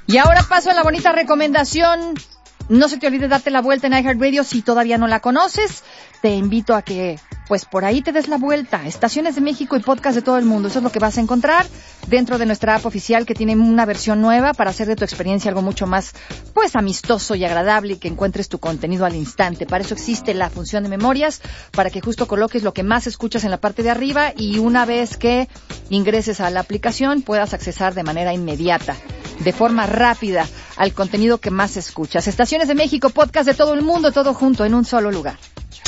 Y ahora paso a la bonita recomendación. No se te olvide darte la vuelta en iHeartRadio si todavía no la conoces. Te invito a que, pues por ahí te des la vuelta. Estaciones de México y podcast de todo el mundo. Eso es lo que vas a encontrar dentro de nuestra app oficial, que tiene una versión nueva para hacer de tu experiencia algo mucho más, pues, amistoso y agradable, y que encuentres tu contenido al instante. Para eso existe la función de memorias, para que justo coloques lo que más escuchas en la parte de arriba y una vez que ingreses a la aplicación puedas accesar de manera inmediata, de forma rápida, al contenido que más escuchas. Estaciones de México, podcast de todo el mundo, todo junto en un solo lugar.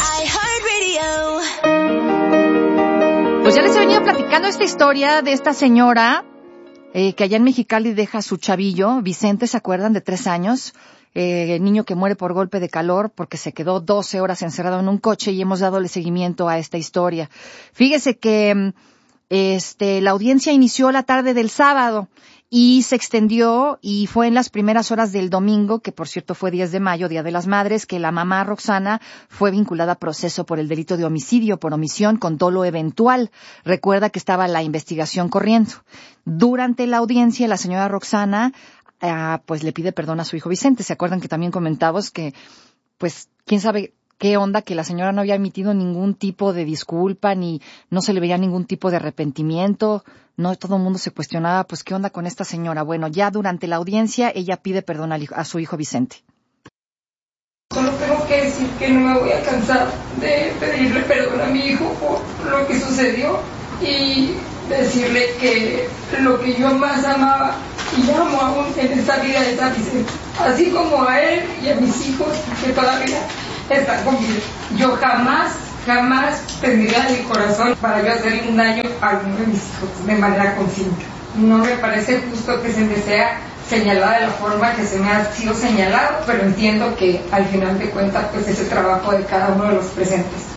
Pues ya les he venido platicando esta historia de esta señora que allá en Mexicali deja a su chavillo, Vicente, ¿se acuerdan? De 3 años, el niño que muere por golpe de calor porque se quedó 12 horas encerrado en un coche, y hemos dado seguimiento a esta historia. Fíjese que la audiencia inició la tarde del sábado y se extendió y fue en las primeras horas del domingo, que por cierto fue 10 de mayo, Día de las Madres, que la mamá Roxana fue vinculada a proceso por el delito de homicidio por omisión con dolo eventual. Recuerda que estaba la investigación corriendo. Durante la audiencia, la señora Roxana pues le pide perdón a su hijo Vicente. ¿Se acuerdan que también comentamos que, pues, quién sabe qué onda, que la señora no había emitido ningún tipo de disculpa, ni no se le veía ningún tipo de arrepentimiento? No, todo el mundo se cuestionaba, pues, ¿qué onda con esta señora? Bueno, ya durante la audiencia, ella pide perdón a su hijo Vicente. Solo tengo que decir que no me voy a cansar de pedirle perdón a mi hijo por lo que sucedió y decirle que lo que yo más amaba y amo aún en esta vida es a Vicente, así como a él y a mis hijos que todavía están conmigo. Yo jamás tendría mi corazón para yo hacer un daño a alguno de mis hijos de manera consciente. No me parece justo que se me sea señalada de la forma que se me ha sido señalado, pero entiendo que al final de cuentas pues es el trabajo de cada uno de los presentes.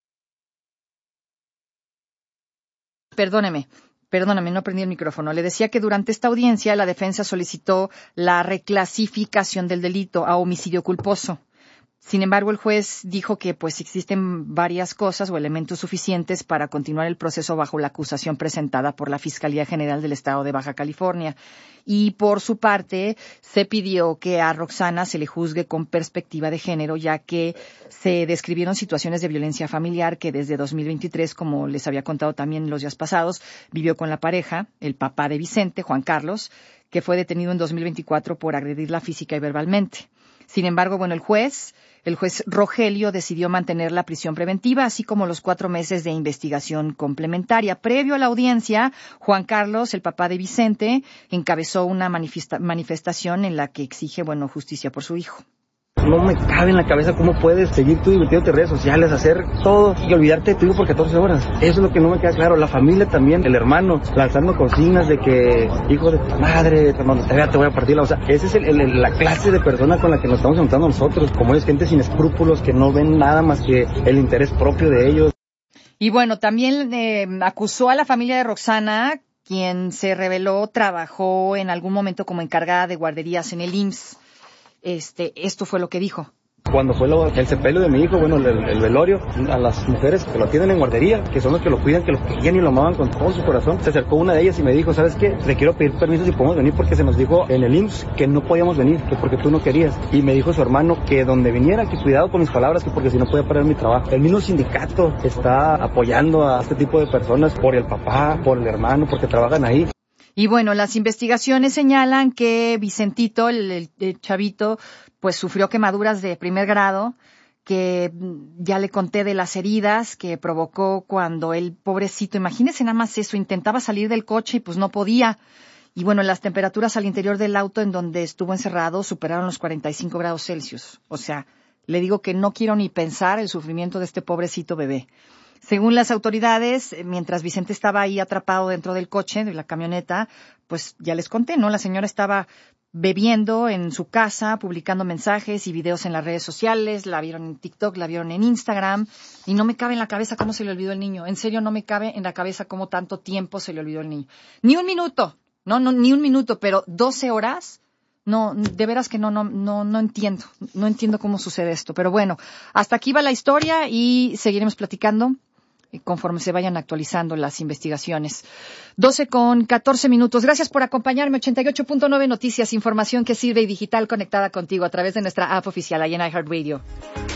Perdóneme, no prendí el micrófono. Le decía que durante esta audiencia la defensa solicitó la reclasificación del delito a homicidio culposo. Sin embargo, el juez dijo que pues existen varias cosas o elementos suficientes para continuar el proceso bajo la acusación presentada por la Fiscalía General del Estado de Baja California. Y por su parte, se pidió que a Roxana se le juzgue con perspectiva de género, ya que se describieron situaciones de violencia familiar que desde 2023, como les había contado también los días pasados, vivió con la pareja, el papá de Vicente, Juan Carlos, que fue detenido en 2024 por agredirla física y verbalmente. Sin embargo, bueno, el juez Rogelio decidió mantener la prisión preventiva, así como los 4 meses de investigación complementaria. Previo a la audiencia, Juan Carlos, el papá de Vicente, encabezó una manifestación en la que exige, bueno, justicia por su hijo. No me cabe en la cabeza cómo puedes seguir tú divirtiéndote en redes sociales, hacer todo y olvidarte de tu hijo por 14 horas. Eso es lo que no me queda claro. La familia también, el hermano, lanzando consignas de que, hijo de tu madre, cuando te vea te voy a partir. O sea, esa es la clase de persona con la que nos estamos enfrentando nosotros. Como es gente sin escrúpulos, que no ven nada más que el interés propio de ellos. Y bueno, también acusó a la familia de Roxana, quien se reveló trabajó en algún momento como encargada de guarderías en el IMSS. Esto fue lo que dijo. Cuando fue el sepelio de mi hijo, bueno, el velorio, a las mujeres que lo tienen en guardería, que son los que lo cuidan, que lo querían y lo amaban con todo su corazón, se acercó una de ellas y me dijo, ¿sabes qué? Le quiero pedir permiso si podemos venir porque se nos dijo en el IMSS que no podíamos venir, que porque tú no querías. Y me dijo su hermano que donde viniera, que cuidado con mis palabras, que porque si no podía perder mi trabajo. El mismo sindicato está apoyando a este tipo de personas por el papá, por el hermano, porque trabajan ahí. Y bueno, las investigaciones señalan que Vicentito, el chavito, pues sufrió quemaduras de primer grado, que ya le conté de las heridas que provocó cuando el pobrecito, imagínense nada más eso, intentaba salir del coche y pues no podía. Y bueno, las temperaturas al interior del auto en donde estuvo encerrado superaron los 45 grados Celsius. O sea, le digo que no quiero ni pensar el sufrimiento de este pobrecito bebé. Según las autoridades, mientras Vicente estaba ahí atrapado dentro del coche, de la camioneta, pues ya les conté, ¿no? La señora estaba bebiendo en su casa, publicando mensajes y videos en las redes sociales, la vieron en TikTok, la vieron en Instagram, y no me cabe en la cabeza cómo se le olvidó el niño. En serio, no me cabe en la cabeza cómo tanto tiempo se le olvidó el niño. Ni un minuto, ni un minuto, pero 12 horas. No, de veras que no entiendo. No entiendo cómo sucede esto. Pero bueno, hasta aquí va la historia y seguiremos platicando conforme se vayan actualizando las investigaciones. 12:14. Gracias por acompañarme. 88.9 Noticias, información que sirve y digital conectada contigo a través de nuestra app oficial ahí en iHeartRadio.